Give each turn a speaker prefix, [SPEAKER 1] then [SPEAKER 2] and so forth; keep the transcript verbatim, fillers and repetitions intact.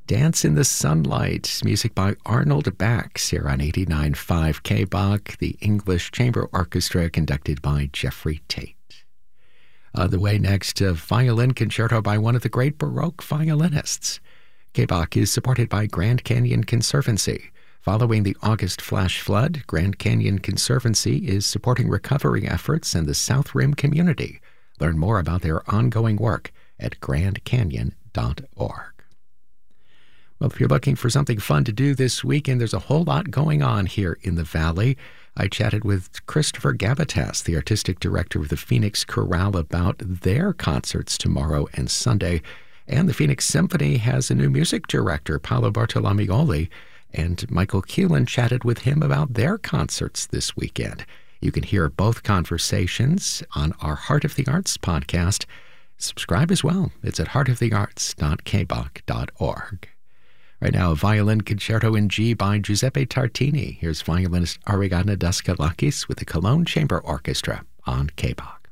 [SPEAKER 1] Dance in the Sunlight, music by Arnold Bax here on eighty-nine point five K B O C, the English Chamber Orchestra conducted by Jeffrey Tate. On the way next, a violin concerto by one of the great Baroque violinists. K B O C is supported by Grand Canyon Conservancy. Following the August flash flood, Grand Canyon Conservancy is supporting recovery efforts in the South Rim community. Learn more about their ongoing work at grand canyon dot org. Well, if you're looking for something fun to do this weekend, there's a whole lot going on here in the Valley. I chatted with Christopher Gavatas, the artistic director of the Phoenix Chorale, about their concerts tomorrow and Sunday. And the Phoenix Symphony has a new music director, Paolo Bartolomeoli, and Michael Keelan chatted with him about their concerts this weekend. You can hear both conversations on our Heart of the Arts podcast. Subscribe as well. It's at heart of the arts dot k b o c dot org. Right now, a violin concerto in G by Giuseppe Tartini. Here's violinist Ariadna Daskalakis with the Cologne Chamber Orchestra on K B O C.